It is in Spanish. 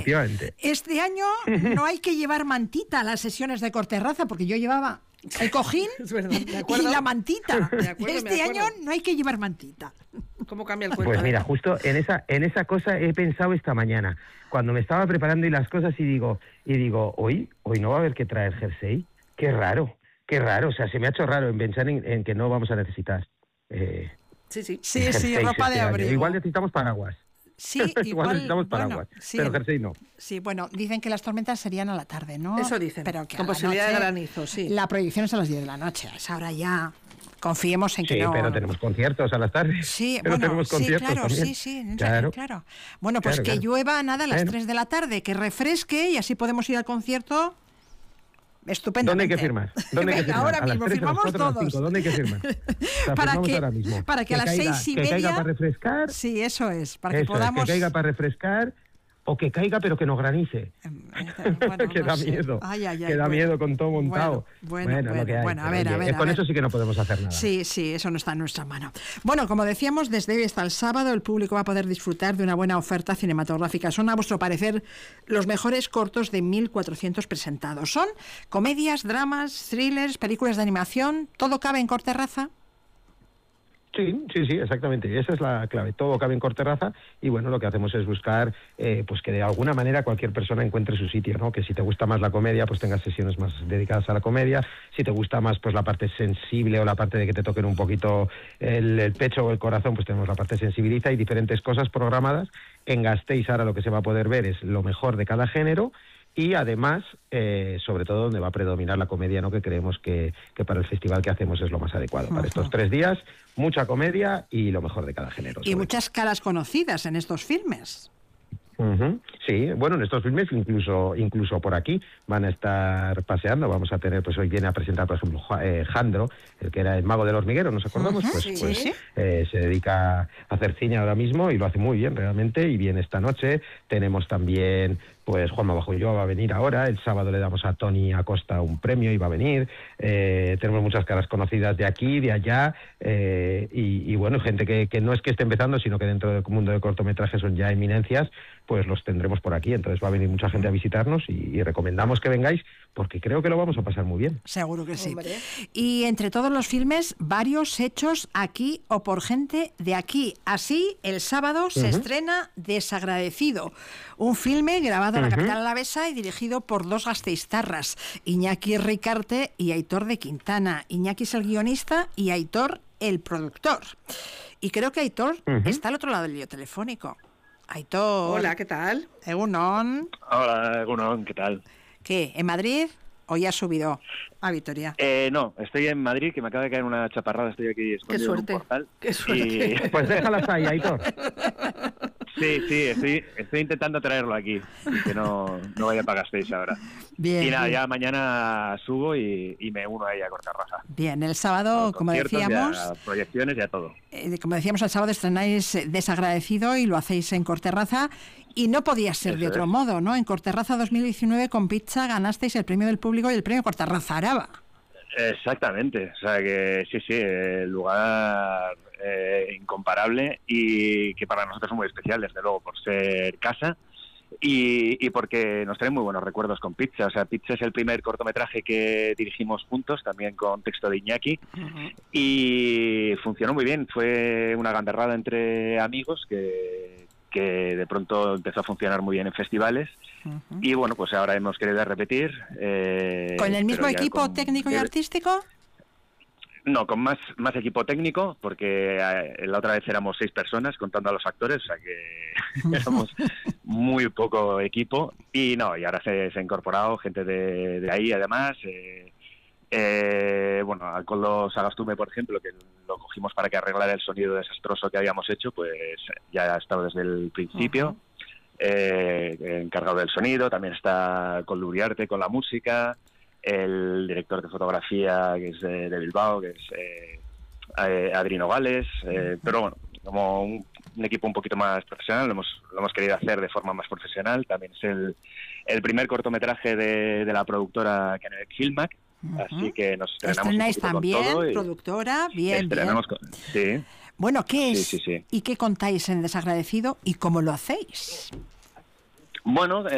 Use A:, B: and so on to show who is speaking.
A: efectivamente.
B: Este año no hay que llevar mantita a las sesiones de Corterraza, porque yo llevaba el cojín y la mantita. Este año no hay que llevar mantita.
C: ¿Cómo cambia el cuento?
A: Pues mira, justo en esa cosa he pensado esta mañana, cuando me estaba preparando y las cosas, y digo, hoy no va a haber que traer jersey. Qué raro, o sea, se me ha hecho raro en pensar en que no vamos a necesitar
B: Sí, ropa de abrigo.
A: Igual necesitamos paraguas.
B: Sí,
A: igual necesitamos paraguas, pero jersey no.
B: Sí, bueno, dicen que las tormentas serían a la tarde, ¿no?
C: Eso dicen,
B: pero que
C: con posibilidad de granizo, sí.
B: La proyección es a las 10 de la noche, a esa hora ya confiemos en que no...
A: Sí, pero tenemos conciertos a las tardes.
B: Sí,
A: pero tenemos conciertos
B: claro,
A: también.
B: Claro. Bueno, pues que llueva nada a las 3 de la tarde, que refresque y así podemos ir al concierto... Estupendamente.
A: ¿Dónde hay que firmar?
B: Ahora mismo, firmamos todos.
A: ¿Dónde hay que firmar?
B: Para que a las 6:30...
A: Que caiga para refrescar.
B: Sí, eso es. Para que podamos...
A: Que caiga para refrescar o que caiga pero que no granice.
B: Bueno,
A: que da miedo. Que da miedo con todo montado.
B: Bueno, a ver.
A: Con eso sí que no podemos hacer nada.
B: Sí, eso no está en nuestra mano. Bueno, como decíamos, desde hoy hasta el sábado el público va a poder disfrutar de una buena oferta cinematográfica. Son, a vuestro parecer, los mejores cortos de 1.400 presentados. Son comedias, dramas, thrillers, películas de animación. ¿Todo cabe en Corterraza?
A: Sí, exactamente. Esa es la clave. Todo cabe en Corterraza y bueno, lo que hacemos es buscar pues que de alguna manera cualquier persona encuentre su sitio, ¿no? Que si te gusta más la comedia, pues tengas sesiones más dedicadas a la comedia. Si te gusta más pues la parte sensible o la parte de que te toquen un poquito el pecho o el corazón, pues tenemos la parte sensibiliza y diferentes cosas programadas. En Gasteiz ahora lo que se va a poder ver es lo mejor de cada género. Y además, sobre todo, donde va a predominar la comedia, ¿no? Que creemos que para el festival que hacemos es lo más adecuado. Para estos 3 días, mucha comedia y lo mejor de cada género.
B: Y muchas caras conocidas en estos filmes.
A: Sí, bueno, en estos filmes incluso por aquí van a estar paseando. Vamos a tener, pues hoy viene a presentar, por ejemplo, Jandro, el que era el mago del hormiguero, ¿nos acordamos? Se dedica a hacer cine ahora mismo y lo hace muy bien realmente, y viene esta noche. Tenemos también, pues Juanma Bajo-Ulloa va a venir ahora. El sábado le damos a Tony Acosta un premio y va a venir. Tenemos muchas caras conocidas de aquí, de allá, y bueno, gente que no es que esté empezando, sino que dentro del mundo de cortometrajes son ya eminencias, pues los tendremos por aquí. Entonces va a venir mucha gente a visitarnos y recomendamos que vengáis porque creo que lo vamos a pasar muy bien.
B: Seguro que sí. Hombre. Y entre todos los filmes, varios hechos aquí o por gente de aquí. Así, el sábado se estrena Desagradecido, un filme grabado en la capital alavesa y dirigido por 2 gasteiztarras, Iñaki Ricarte y Aitor de Quintana. Iñaki es el guionista y Aitor el productor. Y creo que Aitor está al otro lado del lío telefónico. Aitor.
C: Hola, ¿qué tal?
B: Egunon.
D: Hola, Egunon, ¿qué tal?
B: ¿Qué? ¿En Madrid o ya has subido a Vitoria?
D: No, estoy en Madrid, que me acaba de caer una chaparrada, estoy aquí escondido en un portal.
C: ¡Qué suerte!
D: Y...
A: Pues déjalas ahí, Aitor.
D: Sí, estoy intentando traerlo aquí, que no vaya para Gasteiz ahora.
B: Bien.
D: Y nada, ya mañana subo y me uno ahí a Corterraza.
B: Bien, el sábado, como decíamos...
D: Ya proyecciones, ya todo.
B: Como decíamos, el sábado estrenáis Desagradecido y lo hacéis en Corterraza. Y no podía ser de otro modo, ¿no? En Corterraza 2019 con Pizza ganasteis el premio del público y el premio Corterraza Araba.
D: Exactamente, o sea que sí, el lugar incomparable y que para nosotros es muy especial, desde luego, por ser casa y porque nos traen muy buenos recuerdos con Pizza. O sea, Pizza es el primer cortometraje que dirigimos juntos, también con texto de Iñaki, y funcionó muy bien. Fue una gamberrada entre amigos que de pronto empezó a funcionar muy bien en festivales. Y bueno, pues ahora hemos querido repetir.
B: ¿Con el mismo equipo técnico y artístico?
D: No, con más equipo técnico, porque la otra vez éramos 6 personas contando a los actores, o sea que éramos muy poco equipo. Y ahora se ha incorporado gente de ahí, además. Bueno, al Coldo Sagastume, por ejemplo, que lo cogimos para que arreglara el sonido desastroso que habíamos hecho, pues ya ha estado desde el principio. Encargado del sonido. También está con Luriarte, con la música. El director de fotografía, que es de Bilbao, que es Adrino Gales. Pero bueno, como un equipo un poquito más profesional, lo hemos querido hacer de forma más profesional. También es el primer cortometraje de la productora Kennebec Filmac. Así que nos estrenamos un poquito
B: también,
D: con todo
B: productora, bien.
D: Sí.
B: Bueno, ¿qué es?
D: Sí.
B: ¿Y qué contáis en Desagradecido y cómo lo hacéis?
D: Bueno,